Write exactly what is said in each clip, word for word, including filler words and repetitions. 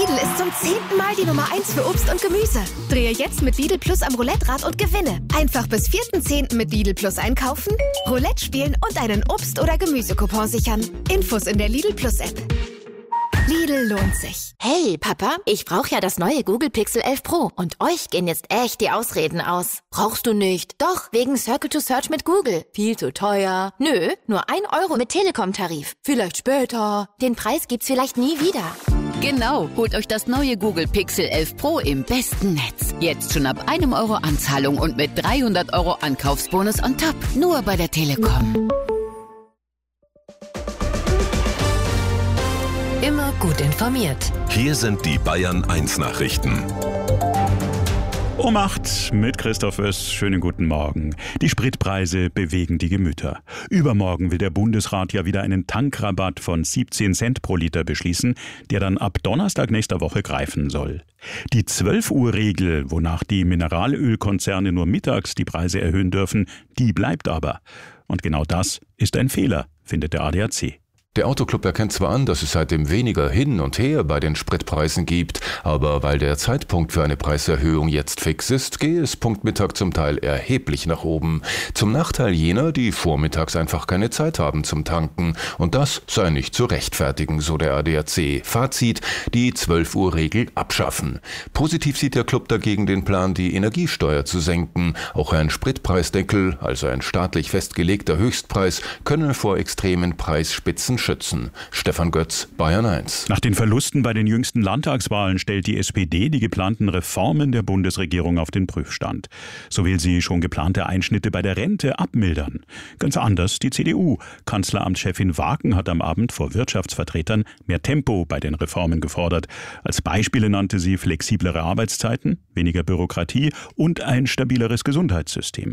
Lidl ist zum zehnten Mal die Nummer eins für Obst und Gemüse. Drehe jetzt mit Lidl Plus am Roulette-Rad und gewinne. Einfach bis vierten zehnten mit Lidl Plus einkaufen, Roulette spielen und einen Obst- oder Gemüsecoupon sichern. Infos in der Lidl Plus App. Lidl lohnt sich. Hey, Papa, ich brauche ja das neue Google Pixel elf Pro und euch gehen jetzt echt die Ausreden aus. Brauchst du nicht? Doch, wegen Circle to Search mit Google. Viel zu teuer. Nö, nur ein Euro mit Telekom-Tarif. Vielleicht später. Den Preis gibt's vielleicht nie wieder. Genau, holt euch das neue Google Pixel elf Pro im besten Netz. Jetzt schon ab einem Euro Anzahlung und mit dreihundert Euro Ankaufsbonus on top. Nur bei der Telekom. Immer gut informiert. Hier sind die Bayern eins Nachrichten. Um acht mit Christoph Oess. Schönen guten Morgen. Die Spritpreise bewegen die Gemüter. Übermorgen will der Bundesrat ja wieder einen Tankrabatt von siebzehn Cent pro Liter beschließen, der dann ab Donnerstag nächster Woche greifen soll. Die zwölf Uhr Regel, wonach die Mineralölkonzerne nur mittags die Preise erhöhen dürfen, die bleibt aber. Und genau das ist ein Fehler, findet der A D A C. Der Autoclub erkennt zwar an, dass es seitdem weniger hin und her bei den Spritpreisen gibt, aber weil der Zeitpunkt für eine Preiserhöhung jetzt fix ist, gehe es Punkt Mittag zum Teil erheblich nach oben. Zum Nachteil jener, die vormittags einfach keine Zeit haben zum Tanken. Und das sei nicht zu rechtfertigen, so der A D A C. Fazit, die zwölf Uhr Regel abschaffen. Positiv sieht der Club dagegen den Plan, die Energiesteuer zu senken. Auch ein Spritpreisdeckel, also ein staatlich festgelegter Höchstpreis, könne vor extremen Preisspitzen schützen. Stefan Götz, Bayern eins. Nach den Verlusten bei den jüngsten Landtagswahlen stellt die S P D die geplanten Reformen der Bundesregierung auf den Prüfstand. So will sie schon geplante Einschnitte bei der Rente abmildern. Ganz anders die C D U. Kanzleramtschefin Wagen hat am Abend vor Wirtschaftsvertretern mehr Tempo bei den Reformen gefordert. Als Beispiele nannte sie flexiblere Arbeitszeiten, weniger Bürokratie und ein stabileres Gesundheitssystem.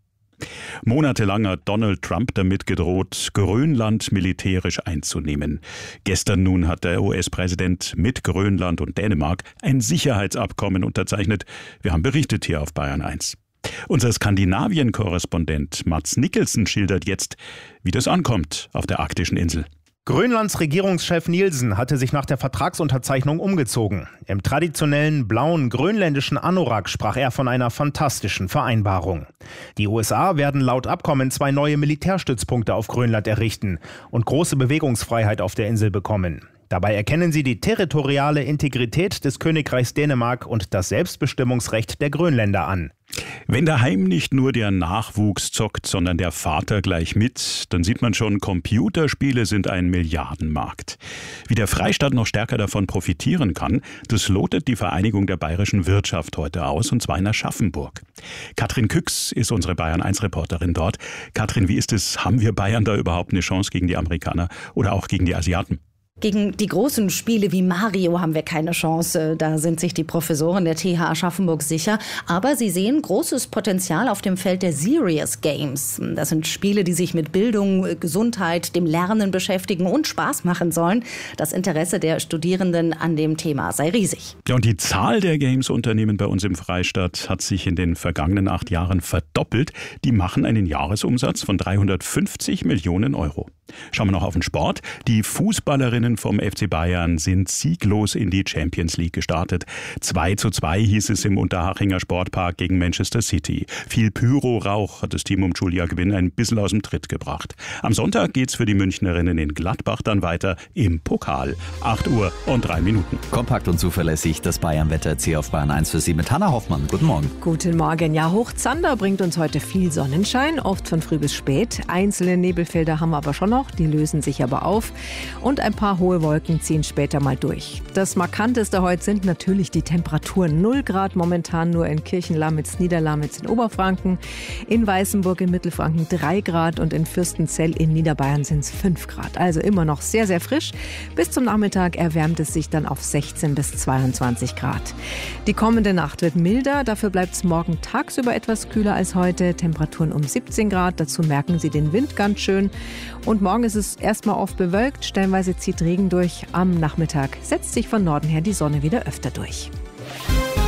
Monatelang hat Donald Trump damit gedroht, Grönland militärisch einzunehmen. Gestern nun hat der U S-Präsident mit Grönland und Dänemark ein Sicherheitsabkommen unterzeichnet. Wir haben berichtet hier auf Bayern eins. Unser Skandinavien-Korrespondent Mats Nicholson schildert jetzt, wie das ankommt auf der arktischen Insel. Grönlands Regierungschef Nielsen hatte sich nach der Vertragsunterzeichnung umgezogen. Im traditionellen blauen grönländischen Anorak sprach er von einer fantastischen Vereinbarung. Die U S A werden laut Abkommen zwei neue Militärstützpunkte auf Grönland errichten und große Bewegungsfreiheit auf der Insel bekommen. Dabei erkennen sie die territoriale Integrität des Königreichs Dänemark und das Selbstbestimmungsrecht der Grönländer an. Wenn daheim nicht nur der Nachwuchs zockt, sondern der Vater gleich mit, dann sieht man schon, Computerspiele sind ein Milliardenmarkt. Wie der Freistaat noch stärker davon profitieren kann, das lotet die Vereinigung der bayerischen Wirtschaft heute aus, und zwar in Aschaffenburg. Katrin Küchs ist unsere Bayern eins Reporterin dort. Katrin, wie ist es? Haben wir Bayern da überhaupt eine Chance gegen die Amerikaner oder auch gegen die Asiaten? Gegen die großen Spiele wie Mario haben wir keine Chance. Da sind sich die Professoren der T H Aschaffenburg sicher. Aber sie sehen großes Potenzial auf dem Feld der Serious Games. Das sind Spiele, die sich mit Bildung, Gesundheit, dem Lernen beschäftigen und Spaß machen sollen. Das Interesse der Studierenden an dem Thema sei riesig. Ja, und die Zahl der Games-Unternehmen bei uns im Freistaat hat sich in den vergangenen acht Jahren verdoppelt. Die machen einen Jahresumsatz von dreihundertfünfzig Millionen Euro. Schauen wir noch auf den Sport. Die Fußballerinnen vom F C Bayern sind sieglos in die Champions League gestartet. zwei zu zwei hieß es im Unterhachinger Sportpark gegen Manchester City. Viel Pyro-Rauch hat das Team um Julia Gwynn ein bisschen aus dem Tritt gebracht. Am Sonntag geht's für die Münchnerinnen in Gladbach dann weiter im Pokal. acht Uhr und drei Minuten. Kompakt und zuverlässig das Bayern-Wetter jetzt hier auf Bayern eins für Sie mit Hanna Hoffmann. Guten Morgen. Guten Morgen. Ja, Hochzander bringt uns heute viel Sonnenschein, oft von früh bis spät. Einzelne Nebelfelder haben wir aber schon noch. Die lösen sich aber auf und ein paar hohe Wolken ziehen später mal durch. Das Markanteste heute sind natürlich die Temperaturen. null Grad momentan nur in Kirchenlamitz, Niederlamitz in Oberfranken, in Weißenburg in Mittelfranken drei Grad und in Fürstenzell in Niederbayern sind es fünf Grad. Also immer noch sehr, sehr frisch. Bis zum Nachmittag erwärmt es sich dann auf sechzehn bis zweiundzwanzig Grad. Die kommende Nacht wird milder, dafür bleibt es morgen tagsüber etwas kühler als heute. Temperaturen um siebzehn Grad, dazu merken Sie den Wind ganz schön. Und morgen ist es erstmal oft bewölkt, stellenweise zieht Regen durch. Am Nachmittag setzt sich von Norden her die Sonne wieder öfter durch.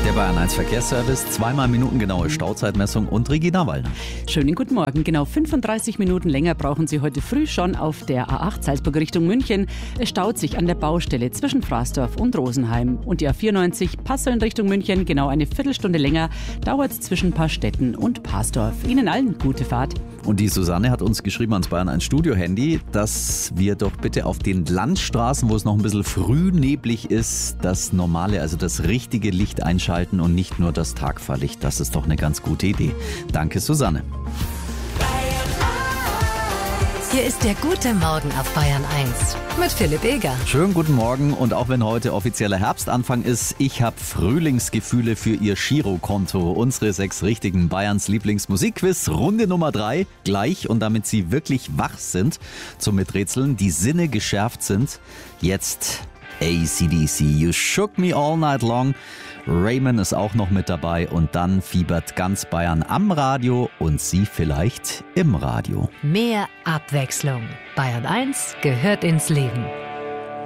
Der Bayern eins Verkehrsservice, zweimal minutengenaue Stauzeitmessung und Regina Wallner. Schönen guten Morgen. Genau fünfunddreißig Minuten länger brauchen Sie heute früh schon auf der A acht Salzburg Richtung München. Es staut sich an der Baustelle zwischen Fraßdorf und Rosenheim. Und die A vierundneunzig Passeln Richtung München, genau eine Viertelstunde länger, dauert es zwischen Paarstetten und Parsdorf. Ihnen allen gute Fahrt. Und die Susanne hat uns geschrieben ans Bayern eins Studio-Handy, dass wir doch bitte auf den Landstraßen, wo es noch ein bisschen früh neblig ist, das normale, also das richtige Licht einschalten und nicht nur das Tagfahrlicht. Das ist doch eine ganz gute Idee. Danke, Susanne. Hier ist der gute Morgen auf Bayern eins mit Philipp Eger. Schönen guten Morgen und auch wenn heute offizieller Herbstanfang ist, ich habe Frühlingsgefühle für Ihr Girokonto. Unsere sechs richtigen Bayerns Lieblingsmusikquiz, Runde Nummer drei, gleich und damit Sie wirklich wach sind zum Miträtseln, die Sinne geschärft sind. Jetzt A C D C, You Shook Me All Night Long. Raymond ist auch noch mit dabei und dann fiebert ganz Bayern am Radio und Sie vielleicht im Radio. Mehr Abwechslung. Bayern eins gehört ins Leben.